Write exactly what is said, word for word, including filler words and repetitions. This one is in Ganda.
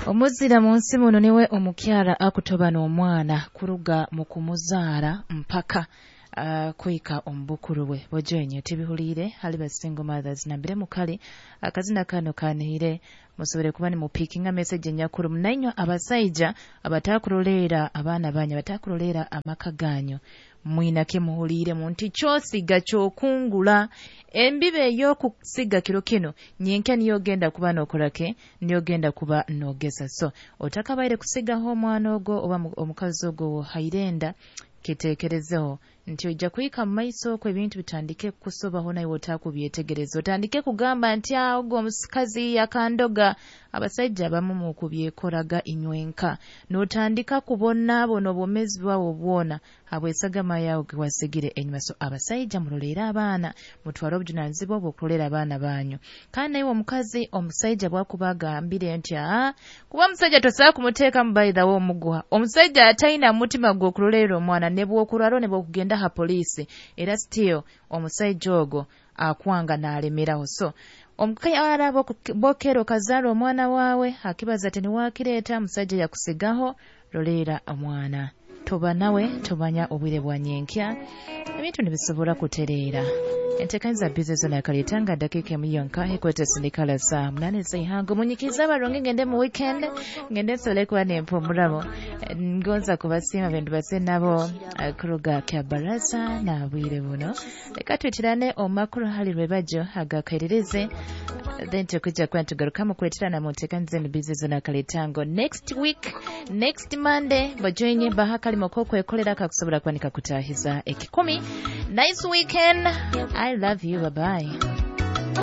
Omuzira mu nsi muno niwe omukyala akutoba n'omwana kuruga mu kumuzaala mpaka uh, kwika omubukulu we bojenye tibihulire hali ba single mothers nambire mukali akazina kano kanihire musobere kuba ni mupikinga message nyakuru munanywa abasajja abatakuloleera abaana banya batakuloleera amaka ganyu mwinake muhulire mu nti kyosiga kyokungula embibe ey'okusiga kiro kino nyenka niyo genda kuba n'okolake niyo genda kuba n'ogeza so otakabaire kusigaho omwana ogwo oba omukazi ogwo hairenda kiteekerezeho nti ojja kuyika mu maiso okwo ebintu bitandike kusobaho naye otakubyetegereza otandike kugamba nti ogwo omukazi yakandoga abasajja abamu mu kubyekolaga inywenka n'otandika kubona bono bwomezi bwawo bwona habwesagama yawo gewasigire enyuma so abasajja muloleera abaana mutwala obujunaanizibwa obw'okulolera abaana banyu kandi naye omukazi omusajja bwakuba agambire nti aa kuba omusajja tosobola kumuteeka mu bayidhawo omugwa omusajja atalina mutima gw'okuloleera omwana ne bw'okulwala ne bw'okugenda ha poliisi era still omusajja ogwo akwanga n'alemeraho so omukyala bokero kazaala omwana waawe akibaza ati niwakireeta musajja yakusigaho loleera omwana toba nawe tobanya obwire bwa nyenkya ebintu nebisobola kutereera entekanza bize zona yakaleetanga dakiika emu yonka ekwete sindikala saa munane zaihango munyikiza abalonge ngende mu weekend ngende nsobole kuba nempumulamu ngonza kubasiima bendu base nabo kuruga kya baraza na bwire buno leka twitirane omakulu hali lwebajo agakairirize then tukujja kuba tugaruka mu kwetirana mu ntekanza eno bize zona yakaleetango next week next monday bajoinye bahakalimo kokwekolera kakusobola kwanika kutahiza ekikumi nice weekend I love you. Bye-bye.